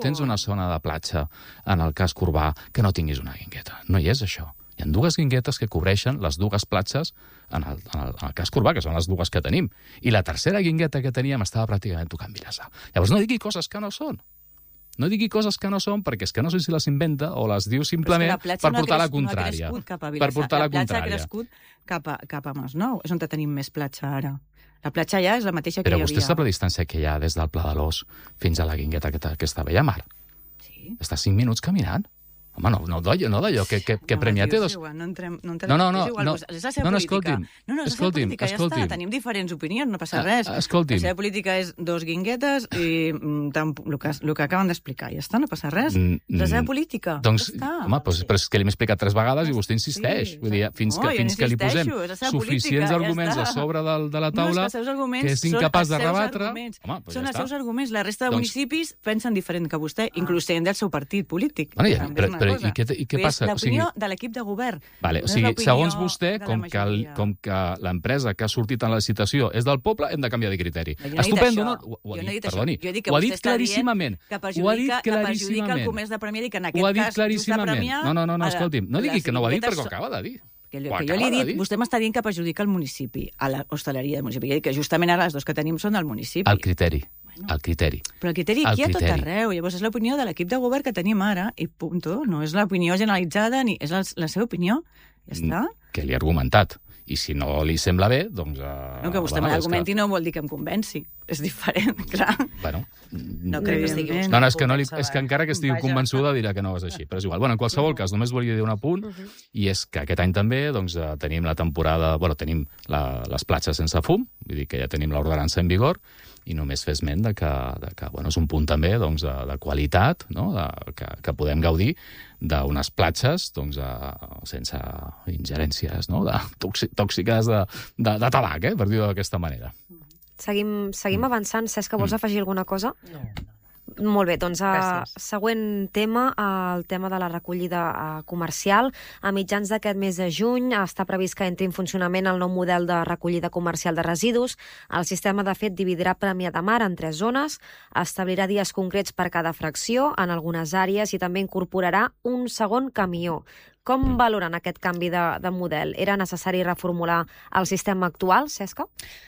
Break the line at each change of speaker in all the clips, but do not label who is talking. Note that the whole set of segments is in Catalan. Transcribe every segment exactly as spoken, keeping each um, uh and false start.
tens una zona de platja, en el casc urbà, que no tinguis una guingueta. No hi és, això. Hi ha dues guinguetes que cobreixen les dues platges en el, en el, en el casc urbà, que són les dues que tenim. I la tercera guingueta que teníem estava pràcticament tocant Vilassar. Llavors no digui coses que no són. No digui coses que no són, perquè és que no sé si les inventa o les diu simplement per portar la contrària. Per portar la contrària.
La platja ha crescut cap a, cap a Masnou. És on tenim més platja ara. La platja ja és la mateixa que
Però
hi havia.
vostè sap la distància que hi ha des del Pla de l'Os fins a la guingueta que, que està a Bellamar?
Sí.
Està cinc minuts caminant. Home, no, no d'allò, no d'allò, que, que, que
no,
Premià té dos...
No entrem, no entrem,
no, no, no,
és igual,
no,
és la seva
no, no,
política.
escolti'm,
No, no, és la seva
escolti'm,
política,
escolti'm.
ja està, tenim diferents opinions, no passa res.
Uh, escolti'm.
La seva política és dos guinguetes i mm, el, que, el que acaben d'explicar, ja està, no passa res. Mm, és la seva política,
doncs,
ja està.
Home, però, però és que li hem explicat tres vegades i vostè insisteix.
Sí,
Vull dir, fins que,
no,
fins
no
que li posem suficients
política,
arguments
ja
a sobre de, de la taula
no, és
que és incapaç de rebatre... Home, doncs
són
ja
els
està.
seus arguments. La resta de
doncs...
municipis pensen diferent que vostè, inclús sent del seu partit polític.
Bueno, ja, però, però i què, i què passa?
L'opinió de l'equip de govern.
Vale, o sigui, segons vostè, com que, el, com que l'empresa que ha sortit en la licitació és del poble, hem de canviar de criteri.
No
Estupendo,
no?
Ho, ho ha
dit,
dit,
dit
perdoni.
Jo he dit que
ho ha
vostè
dit
està
claríssimament.
Que perjudica,
que
perjudica el comerç de Premià i que en aquest
ho ha dit
cas
claríssimament. No, no, no, no escolti'm, no digui que no ho ha dit perquè ho acaba de dir.
Que, que jo li he dit, vostè m'està dient que perjudica el municipi, a l'hostaleria del municipi. Que justament ara les dues que tenim són del municipi.
El criteri. El criteri.
Però el criteri aquí a tot arreu. Llavors és l'opinió de l'equip de govern que tenim ara i punto. No és l'opinió generalitzada, ni és la, la seva opinió. Ja està.
Que li he argumentat. I si no li sembla bé, doncs... Uh,
no, que vostè bueno, m'argumenti que... no vol dir que em convenci. És diferent, clar.
Bueno,
no crec que estigui...
No, no, és que, no li, és que encara que estigui convençuda dirà que no és així. Però és igual. Bueno, en qualsevol cas, només volia dir un apunt, uh -huh. i és que aquest any també doncs, tenim la temporada... Bueno, tenim la, les platges sense fum, vull dir que ja tenim l'ordenança en vigor, i només fer esment de que, de que bueno, és un punt també doncs, de, de qualitat, no? de, que, que podem gaudir d'unes platges doncs, a, sense ingerències no? de, tòxiques de, de, de tabac, eh? per dir-ho d'aquesta manera.
Seguim, seguim avançant. Cesc, que vols afegir alguna cosa?
No, no.
Molt bé, doncs uh, següent tema, uh, el tema de la recollida uh, comercial. A mitjans d'aquest mes de juny està previst que entri en funcionament el nou model de recollida comercial de residus. El sistema, de fet, dividirà Premià de Mar en tres zones, establirà dies concrets per cada fracció en algunes àrees i també incorporarà un segon camió. Com valoren aquest canvi de, de model? Era necessari reformular el sistema actual, Cesca?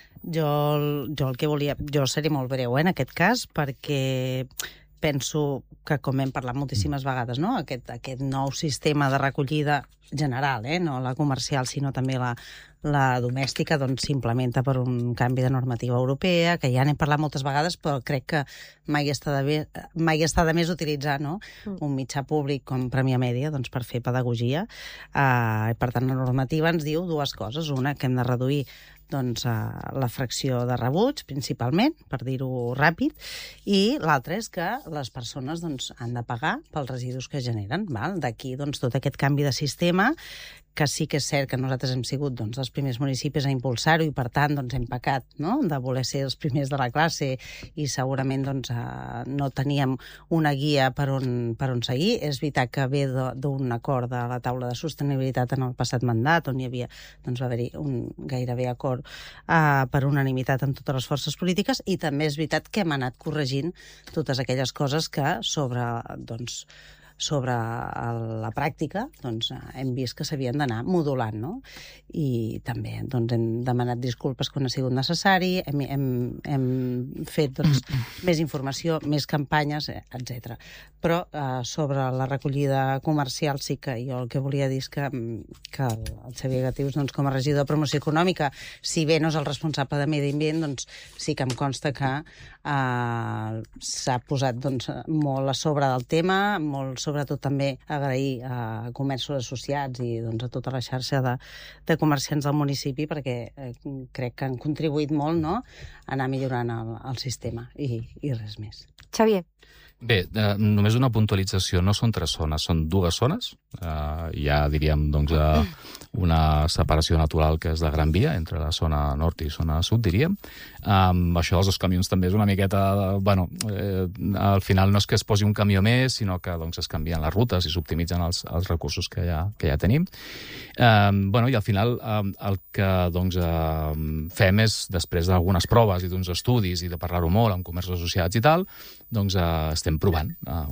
Jo, jo el que volia... Jo seré molt breu, eh, en aquest cas, perquè penso que, com hem parlat moltíssimes vegades, no? aquest, aquest nou sistema de recollida general, eh, no la comercial, sinó també la, la domèstica, doncs s'implementa per un canvi de normativa europea, que ja n'hem parlat moltes vegades, però crec que mai està de, bé, mai està de més utilitzar no? un mitjà públic com Premià Mèdia doncs, per fer pedagogia. Uh, per tant, la normativa ens diu dues coses. Una, que hem de reduir doncs, uh, la fracció de rebuig, principalment, per dir-ho ràpid, i l'altra és que les persones doncs, han de pagar pels residus que generen. D'aquí doncs, tot aquest canvi de sistema, que sí que és cert que nosaltres hem sigut doncs, els primers municipis a impulsar-ho i, per tant, doncs, hem pecat no? de voler ser els primers de la classe i segurament doncs, uh, no teníem una guia per on, per on seguir. És veritat que ve d'un acord de la taula de sostenibilitat en el passat mandat, on hi havia, doncs, va haver-hi un gairebé acord uh, per unanimitat amb totes les forces polítiques, i també és veritat que hem anat corregint totes aquelles coses que sobre, doncs, sobre la pràctica doncs, hem vist que s'havien d'anar modulant, no? I també doncs, hem demanat disculpes quan ha sigut necessari, hem, hem, hem fet doncs, més informació, més campanyes, etcètera. Però eh, sobre la recollida comercial sí que jo el que volia dir és que, que el Xavier Gatius, doncs, com a regidor de promoció econòmica, si bé no és el responsable de medi ambient, doncs sí que em consta que eh, s'ha posat doncs, molt a sobre del tema, molt sobretot també agrair a comerços associats i doncs, a tota la xarxa de, de comerciants del municipi, perquè eh, crec que han contribuït molt no? a anar millorant el, el sistema i, i res més.
Xavier.
Bé, eh, només una puntualització. No són tres zones, són dues zones. Eh, hi ha, diríem, doncs, eh, una separació natural que és de Gran Via, entre la zona nord i zona sud, diríem. Um, això dels dos camions també és una miqueta... Bueno, eh, al final no és que es posi un camió més, sinó que doncs, es canvien les rutes i s'optimitzen els, els recursos que ja, que ja tenim. Um, bueno, I al final um, el que doncs, um, fem és, després d'algunes proves i d'uns estudis i de parlar-ho molt amb comerços associats i tal, doncs uh, estem estem provant.